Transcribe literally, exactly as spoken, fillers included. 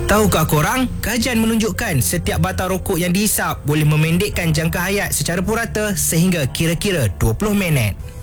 Tahukah korang, kajian menunjukkan setiap batang rokok yang dihisap boleh memendekkan jangka hayat secara purata sehingga kira-kira dua puluh minit.